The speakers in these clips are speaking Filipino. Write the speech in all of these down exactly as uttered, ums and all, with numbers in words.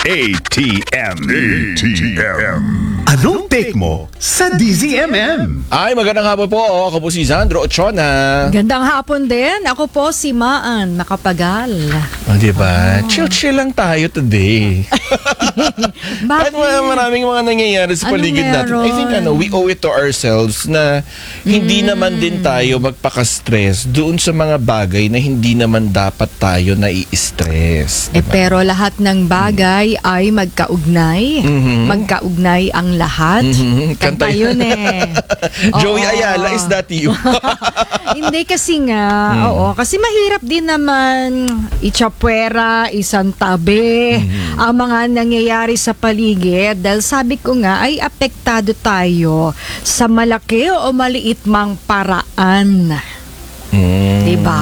A T M. A T M. Anong take mo sa D Z M M? Ay, magandang hapon po. Ako po si Sandro Ochona. Gandang hapon din. Ako po si Maan Nakapagal. O, oh, diba? Oh. Chill-chill lang tayo today. Bakit? At maraming mga nangyayari sa Anong paligid natin. I think ano, we owe it to ourselves na hindi mm. naman din tayo magpaka-stress doon sa mga bagay na hindi naman dapat tayo nai-stress. Eh, diba? pero lahat ng bagay mm. ay magkaugnay. Mm-hmm. Magkaugnay ang lahat. Mm-hmm. Kanta yun eh. Joey Ayala, is that you? Hindi kasi nga, mm. oo. Kasi mahirap din naman itsapuera, isang tabi, mm. ang mga nangyayari sa paligid. Dahil sabi ko nga, ay apektado tayo sa malaki o maliit mang paraan. Mm. Diba?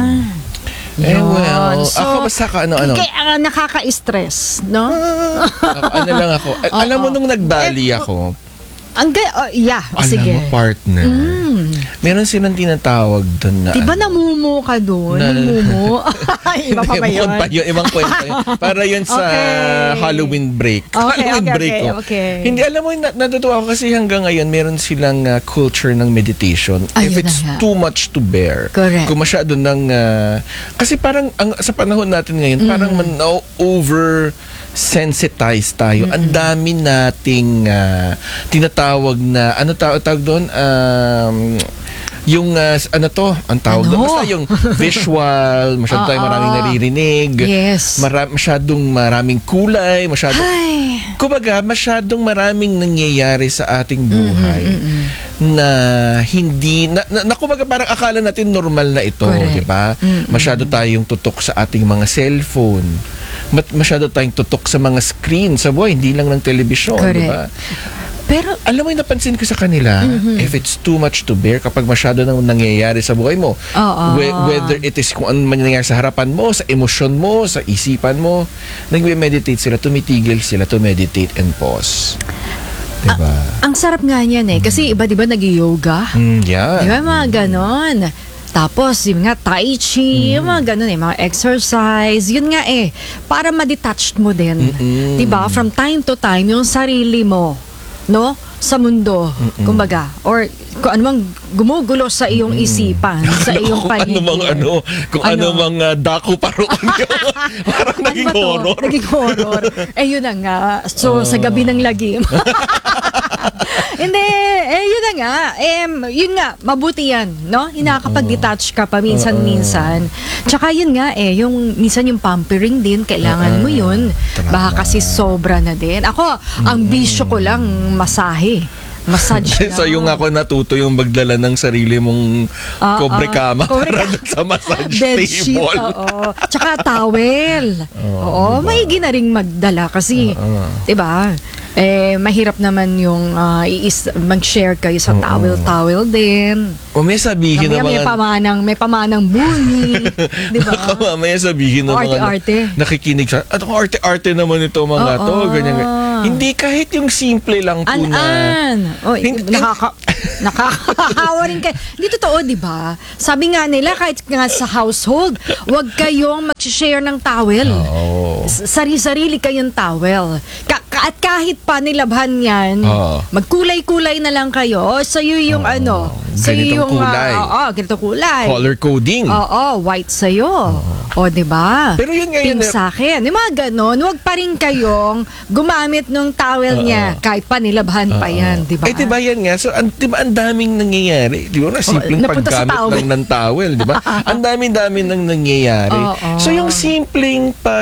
Eh, well, so, ako basta ka ano-ano. Kaya uh, nakaka-stress, no? Ano lang ako. Eh, alam mo nung nagbali ako, ang uh, yeah, alam sige. mo, partner, mm. meron silang tinatawag doon na... Diba namumo ka doon? Na, namumo? Iba pa ba yun? Pa yun? Ibang kwento yun. Para yun sa okay. Halloween break. Okay, Halloween okay, break okay, ko. okay. Hindi, alam mo, natutuwa ako kasi hanggang ngayon, meron silang uh, culture ng meditation. Ayun If it's too much to bear. Correct. Kung masyado ng... Uh, kasi parang, ang, sa panahon natin ngayon, mm. parang man, no, over... sensitized tayo. Mm-hmm. Ang dami nating uh, tinatawag na ano tawag, tawag doon um, yung uh, ano to ang tawag ano? doon basta yung visual masyado tayong maraming naririnig, yes. mara- masyadong maraming kulay, masyadong Ay. kumbaga masyadong maraming nangyayari sa ating buhay mm-hmm. na hindi na, na, na kumbaga parang akala natin normal na ito, di ba? Mm-hmm. Masyado tayong tutok sa ating mga cellphone. Masyado tayong tutok sa mga screen sa buhay, hindi lang ng telebisyon, di ba? Pero alam mo yung napansin ko sa kanila, mm-hmm. if it's too much to bear, kapag masyado nang nangyayari sa buhay mo, oh, oh. whether it is kung ano nangyayari sa harapan mo, sa emosyon mo, sa isipan mo, nag-meditate sila, tumitigil sila to meditate and pause. Diba? A- ang sarap nga niyan eh, kasi iba diba nag-yoga? Mm, yeah. Diba mga ganon? Tapos, yung nga, tai chi, mm. mga ganun eh, mga exercise, yun nga eh, para ma-detached mo din. Mm-mm. Diba? From time to time, yung sarili mo, no? Sa mundo, Mm-mm. kumbaga, or kung anumang gumugulo sa iyong Mm-mm. isipan, sa iyong paligid. Kung anumang ano, kung ano? anumang uh, dako paroon yun. Parang naging ano horror. Naging horror. Eh, yun na nga. So, uh. sa gabi ng lagim. Hindi, eh, yun na nga. Eh, yun nga, mabuti yan, no? Hinakapag-detach ka pa minsan-minsan. Tsaka yun nga, eh, yung, minsan yung pampering din, kailangan mo yun. Baka kasi sobra na din. Ako, ang bisyo ko lang, masahe. Massage so yung ako natuto yung magdala ng sarili mong uh, kobre kama uh, para sa massage bed table. Sheet, oo. Tsaka towel. Oo, oo diba? Maigi na ring magdala kasi, uh, uh. diba? Eh, mahirap naman yung uh, iis, mag-share kayo sa towel-towel din. O may sabihin na mga... May pamanang, may pamanang bunyi. Diba? May sabihin na mga arte-arte. Nakikinig siya. At ang arte-arte naman ito mga oh, to. Ganyan, ganyan. Hindi kahit yung simple lang po An-an. na... Oh, nakaka... nakakahawa rin kayo. Hindi totoo, di ba? Sabi nga nila, kahit nga sa household, huwag kayong mag-share ng towel. Oh. Sari-sarili kayong towel. Ka- at kahit pa nilabhan yan, oh. magkulay-kulay na lang kayo. Sa'yo yung oh. ano, sa'yo yung... kulay. Oo, uh, oh, ganitong kulay. Color coding. Oo, oh, oh, white sa'yo. Oh. O, di ba? Pero yun nga yun. Pink sa akin. Yung mga ganon, huwag pa rin kayong gumamit ng towel uh, niya kahit pa nilabhan uh, pa yan, di ba? Eh, di ba yan nga? So, an, di ba ang daming nangyayari? Di ba na simpleng oh, paggamit lang ng towel, di ba? Ang daming-daming nang nangyayari. Oh, oh. So, yung simpleng pag...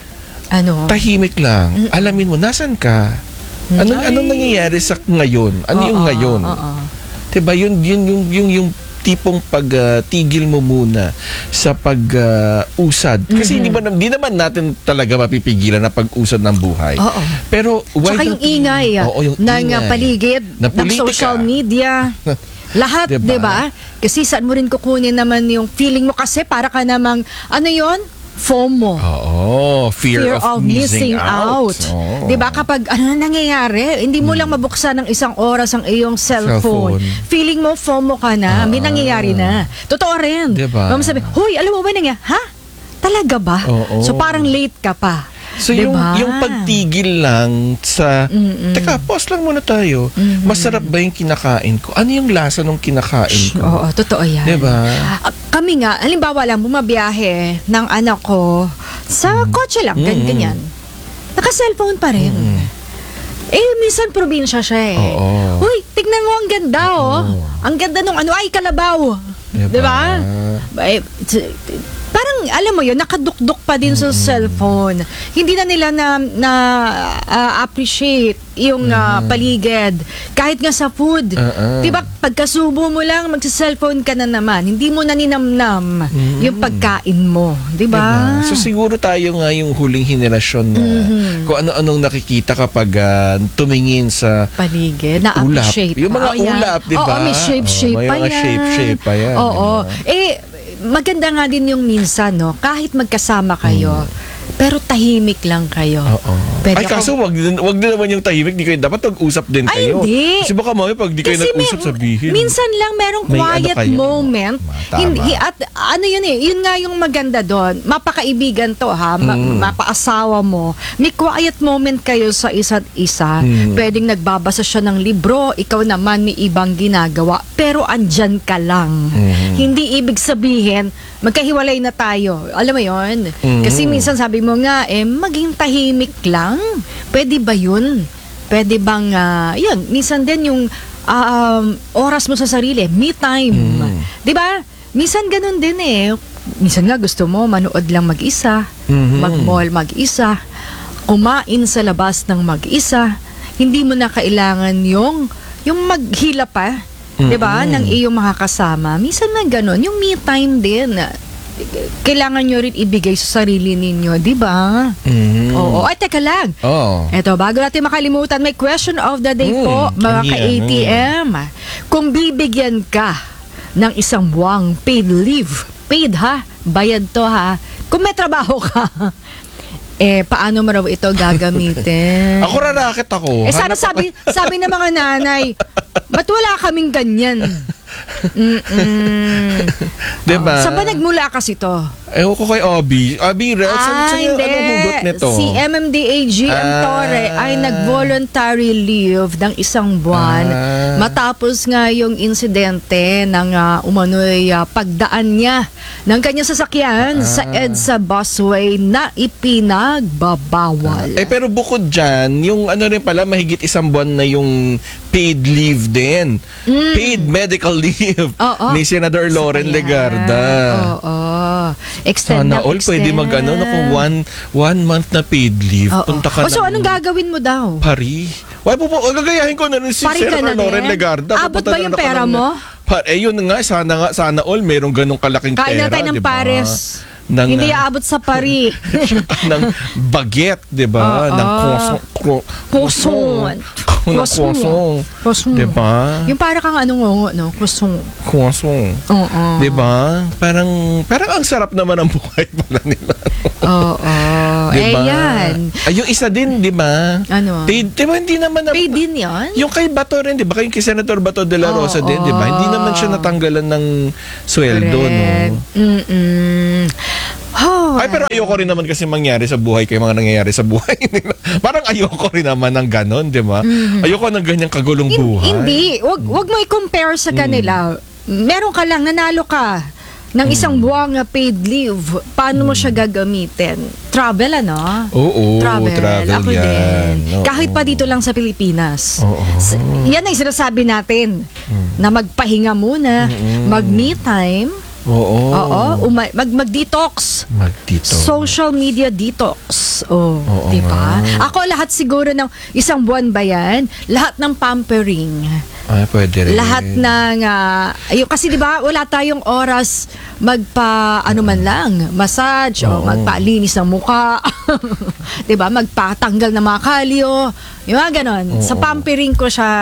Ano? tahimik lang. Mm-mm. Alamin mo, nasan ka? Anong, anong nangyayari sa ngayon? Ano oh, yung ngayon? Oh, oh. Diba, yun, yun, yung, yung, yung tipong pag-tigil uh, mo muna sa pag-usad. Uh, Kasi hindi mm-hmm. ba, naman natin talaga mapipigilan na pag-usad ng buhay. Oh, oh. Pero, why tsaka yung ingay, oh, oh, yung ng ingay. paligid, na ng social media. Lahat, diba? diba? Kasi saan mo rin kukunin naman yung feeling mo kasi para ka namang, ano yon FOMO. Oo, fear, fear of, of missing, missing out. out. Oh. 'Di ba kapag ano na nangyayari, hindi mo hmm. lang mabuksan ng isang oras ang iyong cellphone. cellphone. Feeling mo FOMO ka na, ah. may nangyayari na. Totoo rin. Diba? Mama sabi, "Hoy, alam mo ba nangyayari?" Ha? Talaga ba? Oh, oh. So parang late ka pa. So yung, Diba? yung pagtigil lang sa, Mm-mm. teka, pause lang muna tayo. Mm-mm. Masarap ba yung kinakain ko? Ano yung lasa ng kinakain ko? Oo, totoo yan. Diba? Ah, kami nga, halimbawa lang, bumabiyahe ng anak ko sa kotse lang, ganyan, Mm. ganyan. Naka-cellphone pa rin. Eh, minsan probinsya siya eh. Oo. Uy, tignan mo ang ganda oh. Ang ganda nung ano, ay kalabaw. Diba? Diba? Eh, t- parang, alam mo yun, nakadukduk pa din sa cellphone. Hindi na nila na, na ah, appreciate yung ah, paligid. Kahit nga sa food. Uh-uh. Diba, pagkasubo mo lang, magsa-cellphone ka na naman. Hindi mo na ninamnam yung pagkain mo. Diba? Diba? So siguro tayo nga yung huling henerasyon na kung ano-anong nakikita kapag ah, tumingin sa Paligid, na ulap. appreciate. Yung mga Oo, yan. ulap, di ba? Oo, may shape-shape Oo, may pa mga yan. shape-shape pa yan, Oo. di ba? Eh, maganda nga din yung minsan, no? Kahit magkasama kayo, pero tahimik lang kayo. Hmm. Oo. Pwede Ay, kaso ako- wag, din- wag din naman yung tahimik. Di kayo, dapat mag-usap din Ay, kayo. hindi. Kasi baka mamaya pag di kayo Kasi nag-usap, may- sabihin. minsan lang merong May ano quiet kayo. moment. Tama. Hindi, at ano yun eh, yun nga yung maganda doon. Mapakaibigan to ha, ma- Mm. mapaasawa mo. May quiet moment kayo sa isa't isa. Mm. Pwedeng nagbabasa siya ng libro, ikaw naman may ibang ginagawa. Pero andyan ka lang. Mm. Hindi ibig sabihin, magkahiwalay na tayo. Alam mo yon? Mm. Kasi minsan sabi mo nga, eh, maging tahimik lang. Pwede ba yun? Pwede bang, ah, yun, minsan din yung ah, um, oras mo sa sarili, me time. Mm. Di ba? Minsan ganun din eh. Minsan nga gusto mo manood lang mag-isa, Mhm. mag-mall mag-isa, kumain sa labas ng mag-isa. Hindi mo na kailangan yung, yung maghila pa, di ba, ng iyong mga kasama. Minsan na ganun, yung me time din. Kailangan nyo rin ibigay sa sarili ninyo, di ba? Mm. Oo. Ay, teka lang. Oo. Eto, bago natin makalimutan, may question of the day Mm, po, mga ano yan? ka-A T M. Kung bibigyan ka ng isang buwang paid leave, paid ha, bayad to ha, kung may trabaho ka, eh, paano mo raw ito gagamitin? Ako rarakit ako. Eh, sana Hanap ako- sabi, sabi ng mga nanay, ba't wala kaming ganyan? Mm-mm. Diba? Saan ba nagmula kasi to? Ewan ko kay Obi. Obi, Rel, saan, Ah, saan yung hindi. anong hugot nito? Si M M D A G M Ah. Torre ay nag-voluntary leave ng isang buwan Ah. matapos nga yung insidente ng uh, umano'y ah, pagdaan niya ng kanyang sasakyan Ah. sa EDSA busway na ipinagbabawal. Eh pero bukod dyan, yung ano rin pala, mahigit isang buwan na yung paid leave din. Paid medical leave Mm. Oo. ni Senador Loren Ayan. Legarda. Oo. Extend Sana na all pwede extend. mag ano, naku, one, one month na paid leave. Oo. Punta ka O, so ng anong gagawin mo daw? Paris. Why po po, gagayahin ko na rin si Pari ka Senator na Loren din? Legarda. Abot Pupunta ba na yung ako pera ng- mo? Pa, eh yun nga, sana nga, sana all merong ganong kalaking Kain pera. na tayo ng diba? pares. Ng, Hindi ah, aabot sa Paris. ng baguette, di ba? Oo. Ng croissant. Cro- Croissant. Ng croissant. Croissant. Di ba? Yung para kang ano ngo, no? Croissant. Croissant. Oo. Di ba? Parang, parang ang sarap naman ang buhay pala nila. Oo. Di Eh, ba? yan. Ay, yung isa din, di ba? Ano? Paid, di ba, hindi naman na, Pay din yan? yung kay Bato rin, di ba? Kay kay Senator Bato de la Oo. Rosa din, di ba? Hindi naman siya natanggalan ng sweldo, no? Mm-mm. Oh, Ay, pero ayoko rin naman kasi mangyari sa buhay kay mga nangyayari sa buhay nila. Parang ayoko rin naman ng ganon, di ba? Ayoko ng ganyang kagulong Hin- buhay. Hindi. Wag, wag mo i-compare sa kanila. Meron ka lang, nanalo ka ng isang buwang na paid leave. Paano mo siya gagamitin? Travel, ano? Oo, travel. travel Ako yan. din. Oo. Kahit pa dito lang sa Pilipinas. Oo. S- Yan ang sinasabi natin. Na magpahinga muna, mag-me time, Oo. oo, uma- mag mag-detox. Magdito. Social media detox. Oh, Oo di ba? nga. Ako lahat siguro ng isang buwan ba yan? Lahat ng pampering. Ay, pwede rin. Lahat ng ah, ayun, kasi 'di ba wala tayong oras magpa ano man lang, massage o Oo. magpalinis ng mukha. 'Di ba? Magpatanggal ng mga kalyo. Yung mga ganon. Sa pampering ko siya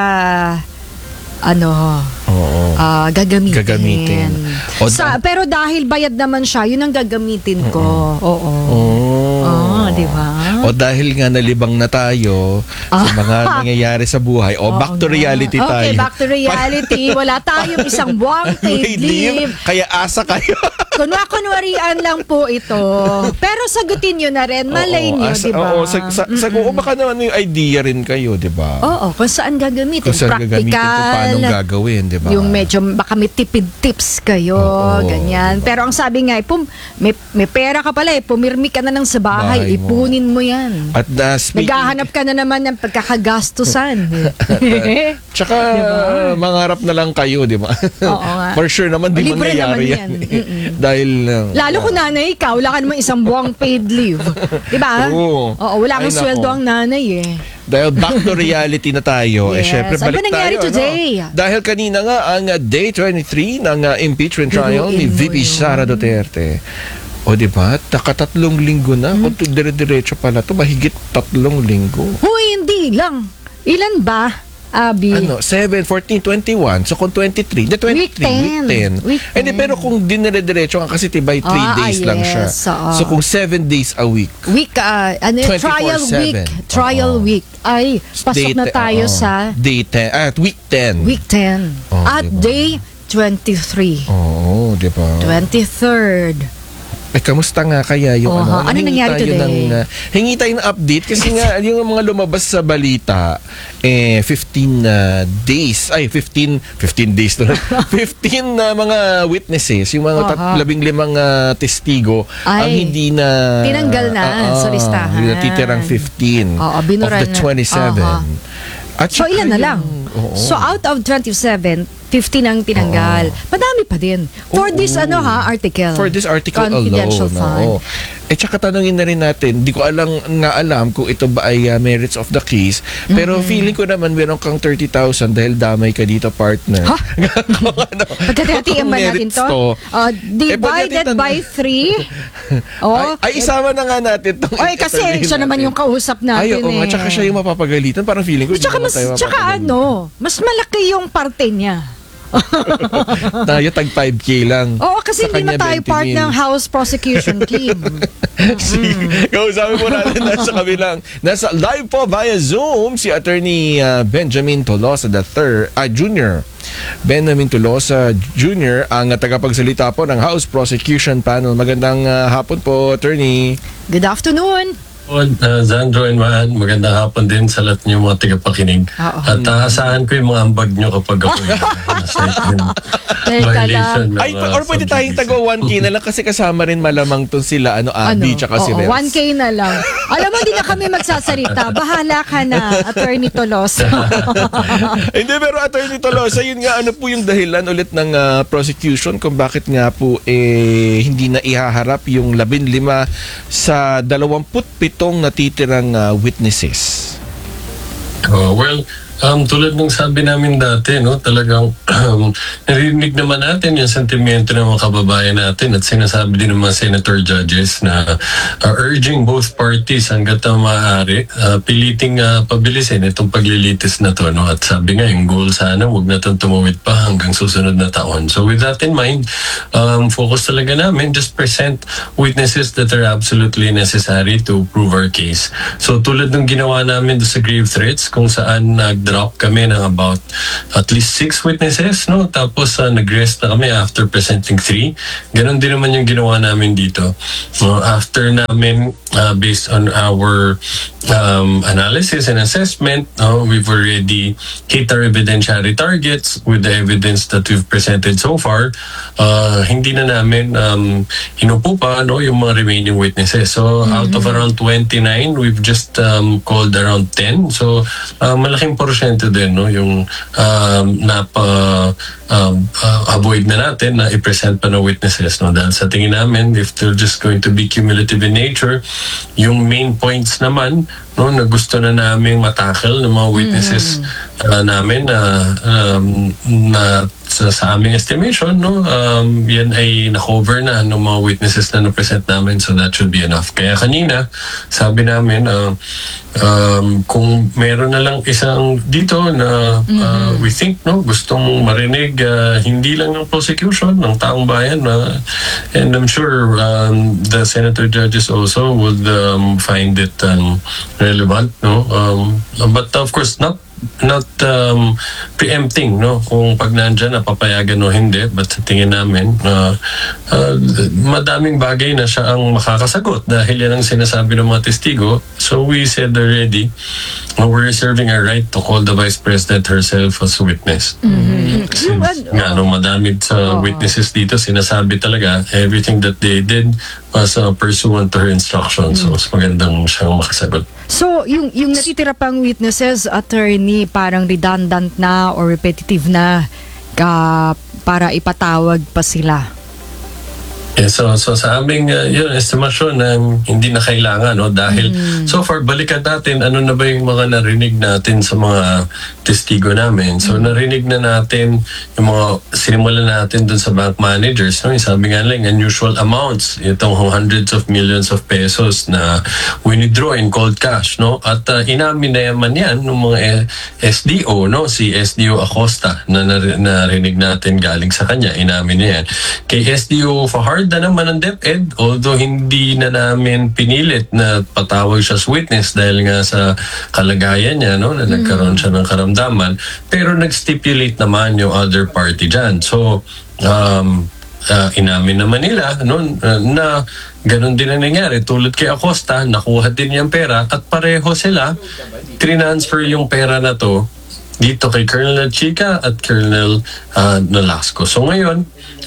ano, Oo. ah, gagamitin. Gagamitin. O Sa, da- pero dahil bayad naman siya, yun ang gagamitin ko. Oo. Oo. Oh, di ba? O dahil nga nalibang na tayo sa mga nangyayari sa buhay, o Oo back to nga. reality tayo. Okay, back to reality. Wala tayong isang buwang paid Paid leave. leave. Kaya asa kayo. kunwa-kunwarian lang po ito. Pero sagutin nyo na rin. Malay Oo, nyo, as- di ba? Oo, sa, sa, sa, oo, baka naman yung idea rin kayo, di ba? Oo, kung saan gagamitin. Kung saan gagamitin Practical. kung paano gagawin, di ba? Yung medyo baka may tipid tips kayo, Oo, ganyan. diba? Pero ang sabi nga, eh, pum, may, may pera ka pala eh, pumirmi ka na ng sa bahay, Bahay mo. ipunin mo yan. At uh, speaking... Naghahanap ka na naman ng pagkakagastusan. Tsaka mangarap na lang kayo, di ba? Oo nga. For sure naman, di Libre mangyayari naman yan. yan. eh. Dahil... uh, Lalo kung nanay ka, wala ka naman isang buwang paid leave. Di ba? Oo. Oo, wala kang Ay, nako. sweldo ang nanay eh. Dahil back to reality na tayo. Eh, Yes. syempre, Ano ba balik nangyari tayo. today? Ano? Dahil kanina nga, ang uh, day twenty-three ng uh, impeachment trial ni Biruin mo V P yun. Sara Duterte. O diba, nakatatlong linggo na. Hmm. Kung dire-diretso pala to mahigit tatlong linggo. Huy, hindi lang. Ilan ba, Abi? Ano, seven, fourteen, twenty-one. So kung twenty-three, the twenty-three, Week ten. week ten. Week Hindi, ten. pero kung dinire-diretso ka kasi tibay three Ah, days lang siya. yes, oo. So kung seven days a week. Week, ah, ano, yun? trial week. twenty-four seven. Trial Oo. week. Ay, pasok day na te- tayo oo. sa Day ten, at week ten. week ten. Oh, At diba? day twenty-three. Oo, di ba? twenty-third. Eh, kamusta nga kaya yung Oha. ano? Ano Hingi nangyari tayo today? Ng, uh, hingi tayo ng update kasi nga yung mga lumabas sa balita, eh, fifteen uh, days, ay, fifteen, fifteen days to fifteen na uh, mga witnesses, yung mga tat, Oha. labing limang uh, testigo, Ay, ang hindi na... tinanggal na Ah, sa listahan. Yung natitirang fifteen Oo, of binura the na. twenty-seven. Oha. At So, saka ilan na yung- lang? Oo. So, out of twenty-seven, fifteen ang tinanggal. Madami pa din. For Oo. this, ano ha, article. For this article Confidential alone. fund. Oo. Eh, tsaka tanungin na rin natin, di ko alam, nga alam kung ito ba ay uh, merits of the case, pero Mm-hmm. feeling ko naman meron kang thirty thousand dahil damay ka dito, partner. Ha? Kung ano, Pagkatatiyan kung ba natin merits to? Uh, Eh, divided pag natin- by three. Oh. Ay, ay, isama na nga natin itong Oy, kasi attorney siya naman natin. yung kausap natin Ay, oo nga, eh. tsaka siya yung mapapagalitan. Parang feeling ko, hindi Tsaka, naman mas, tayo tsaka mapapagalitan. ano, mas malaki yung parte niya. Tayo tag five K lang. Oo, kasi Sa hindi na kanya, tayo twenty part mil. ng House Prosecution Team. Si, kausapin po natin nasa kabilang, nasa live po via Zoom si Attorney uh, Benjamin Tolosa the third, ah, Junior. Benjamin Tolosa Junior ang uh, tagapagsalita po ng House Prosecution Panel. Magandang uh, hapon po, Attorney. Good afternoon. Uh, Zandro and Maan, magandang hapon din sa lahat niyo mga tagapakinig. Oo. At aasahan ko yung mga ambag niyo kapag ako yung nasa yung Teka violation lang. ng Ay, uh, or pwede tayong tago one K na lang kasi kasama rin malamang tong sila, ano, Abby, tsaka si Oo, Rex. one K na lang. Alam mo, di na kami magsasalita. Bahala ka na, Attorney Tolosa. Hindi, pero Attorney Tolosa, yun nga, ano po yung dahilan ulit ng ah, prosecution kung bakit nga po eh, hindi na ihaharap yung labing lima sa dalawamput pitong natitirang ah, witnesses. Oh, well, um, tulad ng sabi namin dati, no, talagang um, narinig naman natin yung sentimento ng mga kababayan natin at sinasabi din ng mga senator judges na uh, urging both parties hanggat na maaari, uh, piliting uh, pabilisin itong paglilitis na to. No? At sabi nga, yung goal sana, huwag na itong tumawid pa hanggang susunod na taon. So with that in mind, um, focus talaga namin, just present witnesses that are absolutely necessary to prove our case. So tulad ng ginawa namin do sa grave threats, kung saan nag-drop kami ng about at least six witnesses, no? Tapos uh, nag-rest na kami after presenting three. Ganon din naman yung ginawa namin dito. So, after namin, uh, based on our um, analysis and assessment, no, we've already hit our evidentiary targets with the evidence that we've presented so far. Uh, hindi na namin um, hinupo pa, no, yung mga remaining witnesses. So out of around twenty-nine, we've just um, called around ten. So uh, malaking porsyento din, no, yung um, napa um, uh, avoid na natin na i-present pa ng witnesses, no, dahil sa tingin namin, if they're just going to be cumulative in nature, yung main points naman, no, na gusto na namin matackle ng mga witnesses uh, namin na um, na sa, sa aming estimation, no, um, yan ay na-cover na ng mga witnesses na na-present namin, so that should be enough. Kaya kanina, sabi namin, uh, um, kung meron na lang isang dito na uh, we think, no, gustong marinig uh, hindi lang ng prosecution, ng taong bayan, uh, and I'm sure um, the senator judges also would um, find it um, relevant, no, um, but of course not not um, preempting, no, kung pag nandyan napapayagan o hindi, but sa tingin namin uh, uh, madaming bagay na siya ang makakasagot dahil yan ang sinasabi ng mga testigo. So we said already uh, we're reserving our right to call the Vice President herself as witness. Mm-hmm. Since nga no, madami sa Oh. witnesses dito sinasabi talaga everything that they did was uh, pursuant to her instructions. So mas magandang siyang makasagot. So, yung, yung natitira pang witnesses, attorney, parang redundant na or repetitive na ka, para ipatawag pa sila. Yeah, so, so sa aming uh, yun, estimasyon na hindi na kailangan, no? Dahil so far, balikan natin ano na ba yung mga narinig natin sa mga testigo namin. So narinig na natin yung mga sinimulan natin dun sa bank managers. No? Yung sabi nga lang, unusual amounts, itong hundreds of millions of pesos na withdraw in cold cash. No? At uh, inamin na yaman yan ng mga eh, S D O, no? Si S D O Acosta na nar- narinig natin galing sa kanya. Inamin na yan. Kay S D O Fajardo na naman ang DepEd, although hindi na namin pinilit na patawag siya as witness dahil nga sa kalagayan niya, no, na nagkaroon siya ng karamdaman, pero nag-stipulate naman yung other party dyan. So, um, uh, inamin naman nila no, uh, na ganun din ang nangyari. Tulad kay Acosta, nakuha din yung pera at pareho sila, transfer yung pera na to dito kay Colonel Chica at Colonel uh, Nolasco. So ngayon,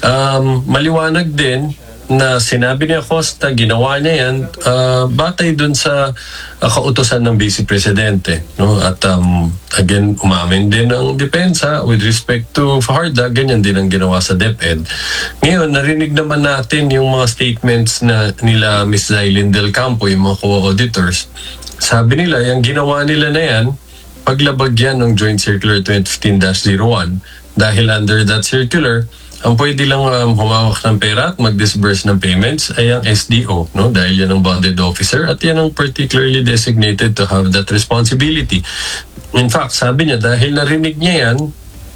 um, maliwanag din na sinabi ni Acosta, ginawa niya yan, uh, batay dun sa uh, kautosan ng Vice Presidente. No? At um, again, umamin din ang depensa with respect to Fajardo, ganyan din ang ginawa sa DepEd. Ngayon, narinig naman natin yung mga statements na nila Miz Zylene Del Campo, yung mga co-auditors. Sabi nila, yung ginawa nila na yan, paglabag yan ng Joint Circular twenty fifteen dash zero one dahil under that circular, ang pwede lang um, humawak ng pera at mag-disburse ng payments ay ang S D O, no? Dahil yan ang bonded officer at yan ang particularly designated to have that responsibility. In fact, sabi niya, dahil narinig niya yan,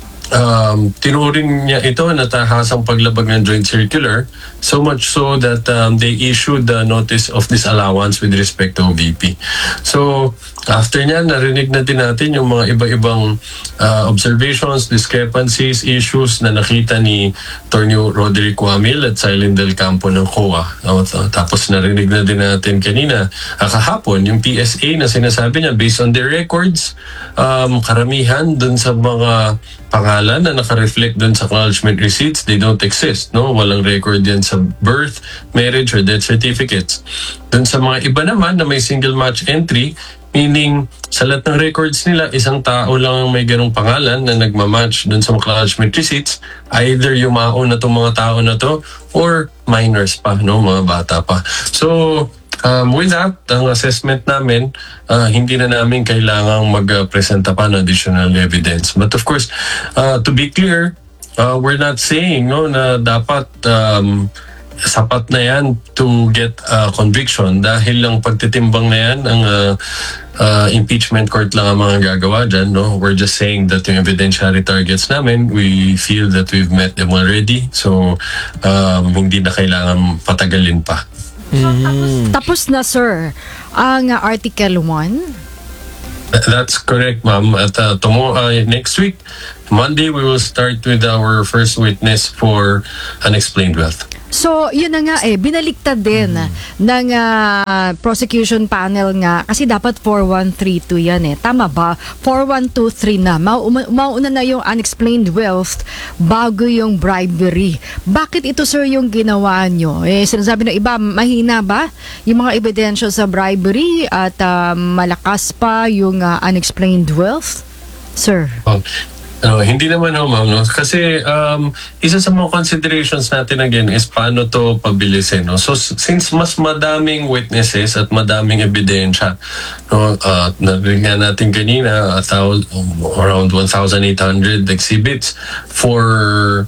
um, tinuring niya ito na tahasang paglabag ng Joint Circular, so much so that um, they issued the notice of disallowance with respect to O V P. So, after niya, narinig na din natin yung mga iba-ibang uh, observations, discrepancies, issues na nakita ni Attorney Roderick Wamil at Zylene Del Campo ng C O A. Uh, tapos narinig na din natin kanina, uh, kahapon, yung P S A na sinasabi niya, based on their records, um, karamihan dun sa mga pangalan na naka-reflect dun sa acknowledgement receipts, they don't exist. No? Walang record yan sa birth, marriage, or death certificates. Dun sa mga iba naman na may single match entry, meaning sa lahat ng records nila, isang tao lang ang may ganong pangalan na nagmamatch dun sa acknowledgement receipts, either yung maon na itong mga tao na to or minors pa, no? Mga bata pa. So, Um, with that, ang assessment namin, uh, hindi na namin kailangang mag-presenta pa ng additional evidence. But of course, uh, to be clear, uh, we're not saying no, na dapat um, sapat na yan to get uh, conviction dahil lang pagtitimbang na yan, ang uh, uh, impeachment court lang ang mga gagawa dyan. No? We're just saying that yung evidentiary targets namin, we feel that we've met them already. So, um, hindi na kailangan patagalin pa. Mm. Tapos na, sir, ang uh, Article one? That's correct, ma'am. At uh, tomorrow, uh, next week, Monday, we will start with our first witness for unexplained wealth. So, yun na nga eh, binaliktad din mm. ng uh, prosecution panel nga kasi dapat four one three two yan eh. Tama ba? four one two three na. Mauna, mauna na yung unexplained wealth bago yung bribery. Bakit ito, sir, yung ginawa nyo? Eh, sinasabi ng iba, mahina ba yung mga ebidensya sa bribery at uh, malakas pa yung uh, unexplained wealth? Sir? Oh. No, hindi naman ho, ma'am. No? Kasi um, isa sa mga considerations natin again is paano to pabilisin. No? So since mas madaming witnesses at madaming ebidensya, no, uh, narinig nga natin kanina, uh, around one thousand eight hundred exhibits for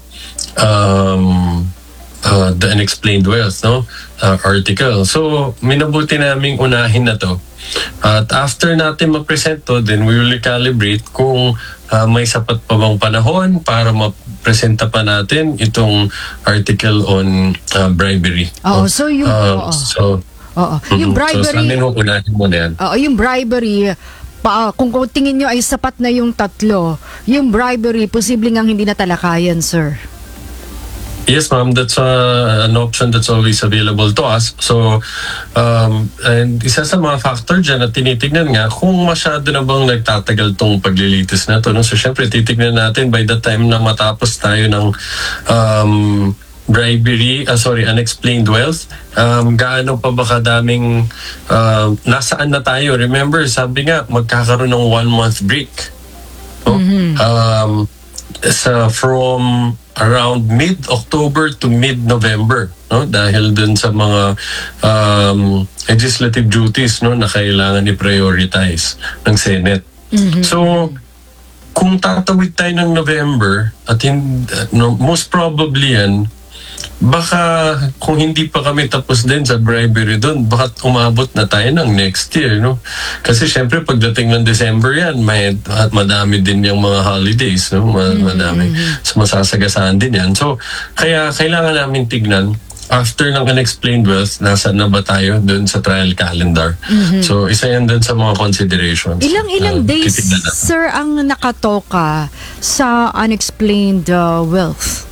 um, uh, the unexplained wealth no? uh, article. So minabuti naming unahin na to. At after natin ma-present to, then we will recalibrate kung uh, may sapat pa bang panahon para ma-presenta pa natin itong article on uh, bribery. Oo, so yung... Uh, oo. so, Oo. Yung mm-hmm. bribery... So sa amin, unahin mo na yan. Oo, yung bribery, pa, kung, kung tingin nyo ay sapat na yung tatlo, yung bribery, posibleng ang hindi na talakayan, sir. Yes, ma'am. That's uh, an option that's always available to us. So, um, and isa sa mga factor dyan na tinitignan nga kung masyado na bang nagtatagal tong paglilitis na to. No? So, syempre, titignan natin by the time na matapos tayo ng um, bribery, uh, sorry, unexplained wealth, um, gaano pa ba kadaming, uh, nasaan na tayo? Remember, sabi nga, magkakaroon ng one-month break. No? Mm-hmm. Um, sa from around mid-October to mid-November, no? Dahil dun sa mga um, legislative duties, no, na kailangan i-prioritize ng Senate. Mm-hmm. So, kung tatawid tayo ng November, at in, uh, no, most probably yan, baka kung hindi pa kami tapos din sa bribery doon, baka umabot na tayo ng next year, no? Kasi syempre pagdating ng December yan, may at madami din yung mga holidays, no? Madami. So masasagasaan din yan. So kaya kailangan namin tignan after ng unexplained wealth, nasa na ba tayo doon sa trial calendar. Mm-hmm. So isa yan doon sa mga considerations. Ilang-ilang uh, days, sir, ang nakatoka sa unexplained uh, wealth?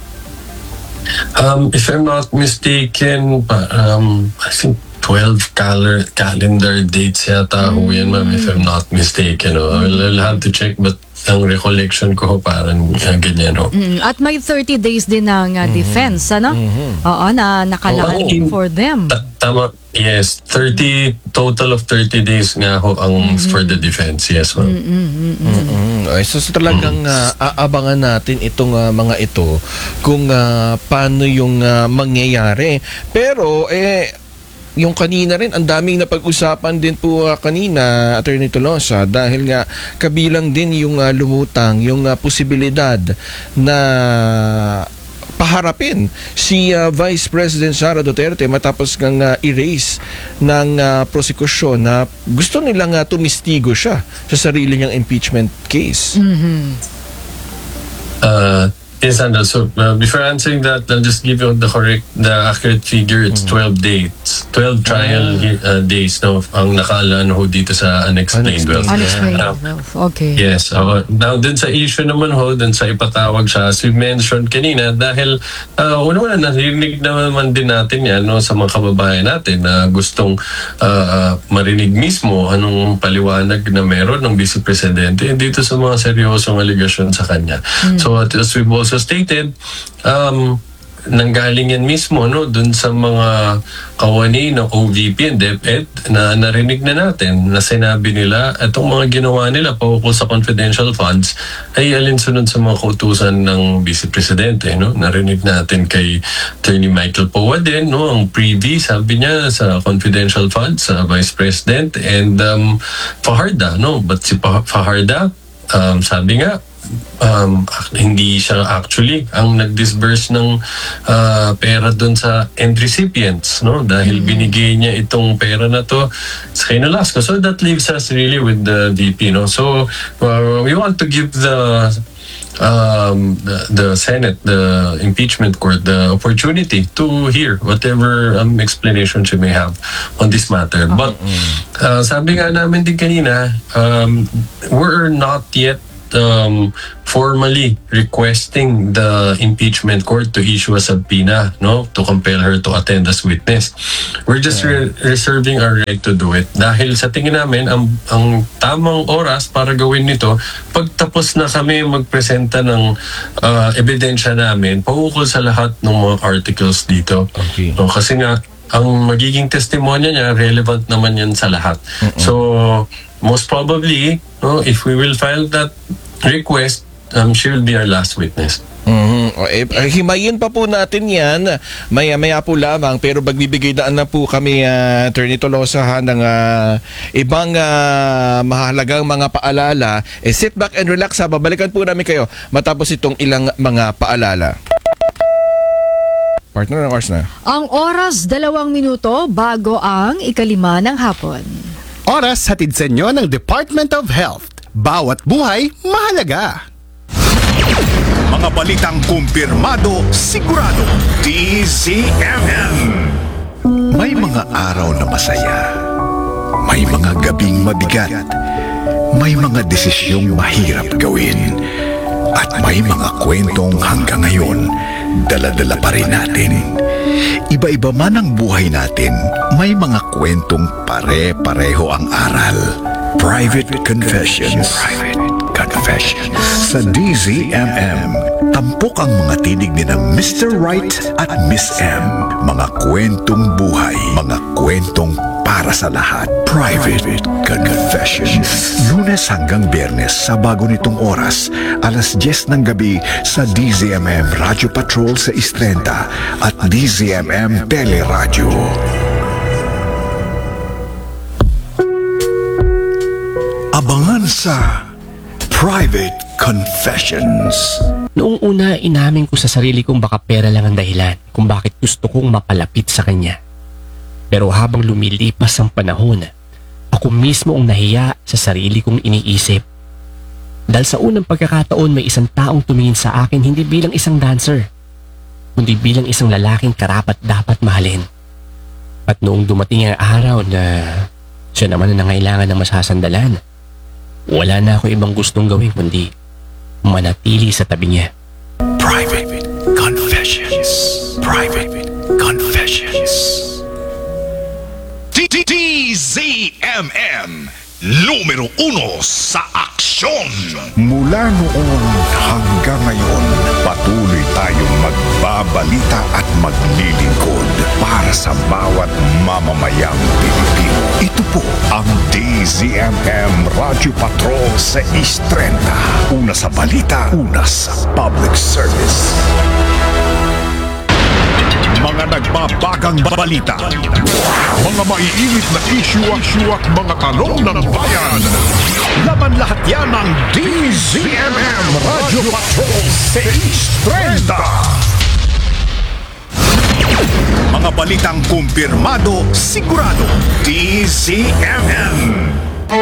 Um, if I'm not mistaken, um, I think twelve cal- calendar dates yata ho yan, ma'am, if I'm not mistaken. Oh. I'll, I'll have to check, but ang recollection ko parang uh, ganyan. Oh. Mm, at may thirty days din ng uh, defense, ano? Mm-hmm. Oo, na nakalaan Oh, for them. Ta- tama, yes. thirty, total of thirty days nga ho ang mm-hmm. for the defense. Yes, ma'am. Mm-hmm. Mm-hmm. Ay, so talagang uh, aabangan natin itong uh, mga ito kung uh, paano yung uh, mangyayari. Pero, eh, yung kanina rin, ang daming napag-usapan din po uh, kanina, Attorney Tolosa, dahil nga kabilang din yung uh, lumutang, yung uh, posibilidad na paharapin si uh, Vice President Sara Duterte matapos kang uh, erase ng uh, prosekusyon na gusto nilang uh, tumistigo siya sa sarili niyang impeachment case. Mm-hmm. Uh, yes, Andal. So uh, before answering that, I'll just give you the correct, the accurate figure. It's mm-hmm. twelve days, twelve trial uh, days. No, ang nakaalaan ho dito sa unexplained wealth. Unexplained Uh, wealth. Okay. Yes. Uh, now, dun sa issue naman ho, dun sa ipatawag siya, as we mentioned kanina, dahil uh, una-una, narinig naman din natin yan, no, sa mga kababayan natin na gustong uh, uh, marinig mismo anong paliwanag na meron ng Vice Presidente dito sa mga seryosong aligasyon sa kanya. Mm. So, as we've also stated, um, nanggaling yan mismo, no, dun sa mga kawani ng O V P and DepEd na narinig na natin na sinabi nila itong mga ginawa nila paukol sa confidential funds ay alinsunod sa mga kautusan ng Vice Presidente, no? Narinig natin kay Attorney Michael Poa din, no, ang privy, sabi niya, sa confidential funds sa Vice President, and um, Fajarda, no? But si Fajarda, um, sabi nga, Um, hindi siya actually ang nag-disburse ng uh, pera doon sa end recipients, no? Dahil mm-hmm. binigay niya itong pera na to sa kay Nolasco. So that leaves us really with the V P, no? So uh, we want to give the um, the, the Senate, the impeachment court, the opportunity to hear whatever um, explanation she may have on this matter. Okay. But uh, sabi nga namin din kanina, um, we're not yet Um, formally requesting the impeachment court to issue a subpoena, no, to compel her to attend as witness. We're just re- reserving our right to do it dahil sa tingin namin ang ang tamang oras para gawin nito pagtapos na kami magpresenta ng uh, ebidensya namin paukol sa lahat ng mga articles dito. Okay. No, kasi nga ang magiging testimonya niya relevant naman yan sa lahat. Uh-uh. So most probably, no, if we will file that request, um, she will be our last witness. Mm-hmm. Eh, himayin pa po natin yan maya-maya po lamang, pero magbibigay daan na po kami, uh, Attorney Tolosa, ha, ng uh, ibang uh, mahalagang mga paalala. Eh, sit back and relax, ha. Babalikan po namin kayo matapos itong ilang mga paalala. Partner, ng oras na. Ang oras, dalawang minuto bago ang ikalima ng hapon. Oras hatid sa inyo ng Department of Health. Bawat buhay, mahalaga. Mga balitang kumpirmado, sigurado. D Z M M. May mga araw na masaya. May mga gabing mabigat. may mga desisyong mahirap gawin. At may mga kwentong hanggang ngayon, dala-dala pa rin natin. Iba-iba man ang buhay natin, may mga kwentong pare-pareho ang aral. Private Confessions. Private Confessions. Sa D Z M M, tampok ang mga tinig ni na Mister Right at Miss M. Mga kwentong buhay, mga kwentong para sa lahat. Private Confessions. Lunes hanggang Biyernes sa bago nitong oras, alas diyes ng gabi sa D Z M M Radio Patrol sa Istrenta at D Z M M Teleradio. Abangan sa Private Confessions. Noong una, inamin ko sa sarili kong baka pera lang ang dahilan kung bakit gusto kong mapalapit sa kanya. Pero habang lumilipas ang panahon, ako mismo ang nahiya sa sarili kong iniisip. Dahil sa unang pagkakataon may isang taong tumingin sa akin hindi bilang isang dancer, kundi bilang isang lalaking karapat dapat mahalin. At noong dumating ang araw na siya naman ang nangailangan ng masasandalan, wala na ako ibang gustong gawin kundi manatili sa tabi niya. Private Confessions. Private Confessions. D Z M M, numero uno sa aksyon. Mula noon hanggang ngayon, patuloy tayong magbabalita at maglilingkod para sa bawat mamamayang Pilipino. Ito po ang D Z M M Radio Patrol sa Istrenta. Una sa balita, una sa public service. Mga nagbabagang balita, mga maiinit na issue at mga tanong ng bayan. Laman lahat yan ng D Z M M Radio Patrol sa Istrenta. Mga balitang kumpirmado, sigurado. D Z M M.